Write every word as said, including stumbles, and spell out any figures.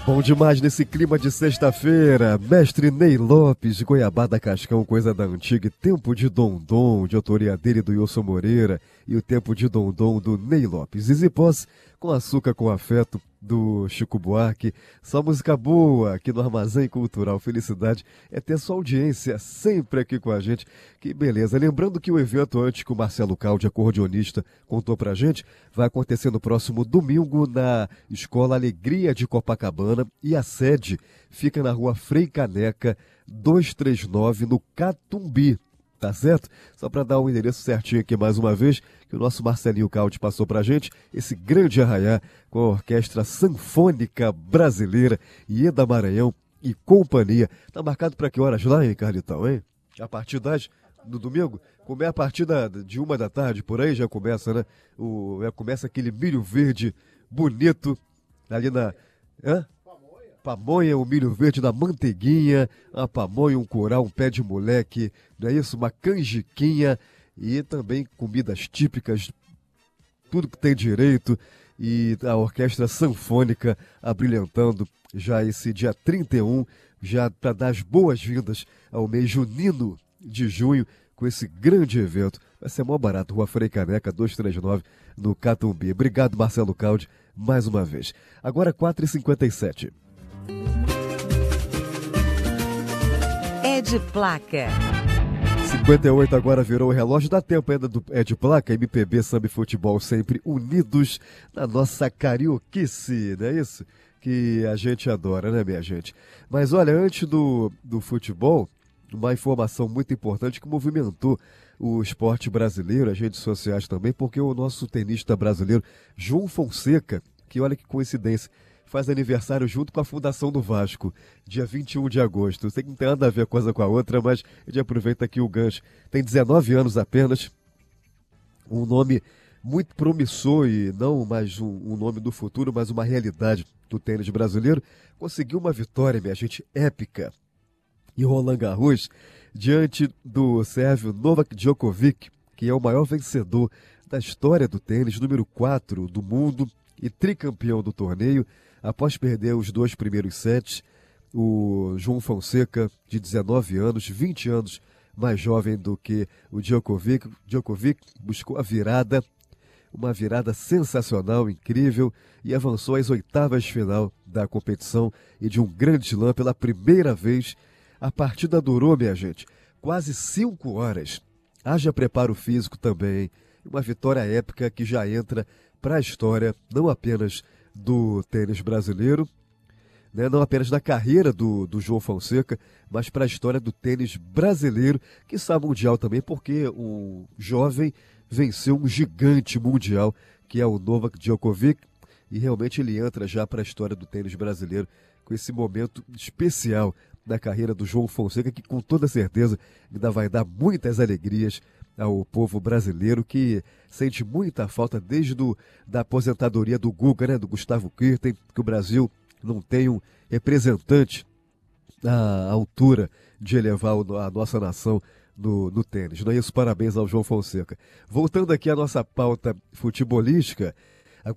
Bom demais nesse clima de sexta-feira. Mestre Ney Lopes, de Goiabada Cascão, coisa da antiga. E Tempo de Dondon, de autoria dele do Wilson Moreira. E o Tempo de Dondon do Ney Lopes. Zizi Posse, com açúcar com afeto, do Chico Buarque. Só música boa aqui no Armazém Cultural. Felicidade é ter sua audiência sempre aqui com a gente. Que beleza. Lembrando que o evento antes que o Marcelo Caldi, acordeonista, contou pra gente, vai acontecer no próximo domingo na Escola Alegria de Copacabana e a sede fica na rua Frei Caneca, duzentos e trinta e nove, no Catumbi. Tá certo? Só para dar o endereço certinho aqui mais uma vez, que o nosso Marcelinho Caldi passou pra gente, esse grande arraiá com a Orquestra Sanfônica Brasileira, Ieda Maranhão e companhia. Tá marcado para que horas lá, hein, Carlitão, hein? A partir das, no domingo? Como é a partir da, de uma da tarde, por aí já começa, né? O, já começa aquele milho verde bonito ali na... Hã? Pamonha, o milho verde da manteiguinha, a pamonha, um curau, um pé de moleque, não é isso? Uma canjiquinha e também comidas típicas, tudo que tem direito. E a Orquestra Sanfônica abrilhantando já esse dia trinta e um, já para dar as boas-vindas ao mês junino de junho, com esse grande evento. Vai ser mó barato, Rua Frei Caneca, duzentos e trinta e nove, no Catumbi. Obrigado, Marcelo Caldi, mais uma vez. Agora quatro e cinquenta e sete. É de placa. cinquenta e oito agora virou o relógio. Dá tempo ainda do É de Placa, M P B, samba e futebol sempre unidos na nossa carioquice, não é isso? Que a gente adora, né, minha gente? Mas olha, antes do, do futebol, uma informação muito importante que movimentou o esporte brasileiro, as redes sociais também, porque o nosso tenista brasileiro, João Fonseca, que olha que coincidência, faz aniversário junto com a Fundação do Vasco, dia vinte e um de agosto. Eu sei que não tem nada a ver coisa com a outra, mas a gente aproveita aqui o gancho. Tem dezenove anos apenas, um nome muito promissor e não mais um, um nome do futuro, mas uma realidade do tênis brasileiro. Conseguiu uma vitória, minha gente, épica em Roland Garros, diante do sérvio Novak Djokovic, que é o maior vencedor da história do tênis, número quatro do mundo e tricampeão do torneio. Após perder os dois primeiros sets, o João Fonseca, de dezenove anos, vinte anos mais jovem do que o Djokovic, Djokovic buscou a virada, uma virada sensacional, incrível, e avançou às oitavas de final da competição e de um grande slam pela primeira vez. A partida durou, minha gente, quase cinco horas. Haja preparo físico também, hein? Uma vitória épica que já entra para a história, não apenas do tênis brasileiro, né, não apenas da carreira do, do João Fonseca, mas para a história do tênis brasileiro, que está mundial também, porque o jovem venceu um gigante mundial, que é o Novak Djokovic, e realmente ele entra já para a história do tênis brasileiro, com esse momento especial da carreira do João Fonseca, que com toda certeza ainda vai dar muitas alegrias ao povo brasileiro, que sente muita falta desde do, da aposentadoria do Guga, né, do Gustavo Kuerten, que o Brasil não tem um representante à altura de elevar a nossa nação no, no tênis. Não é isso? Parabéns ao João Fonseca. Voltando aqui à nossa pauta futebolística,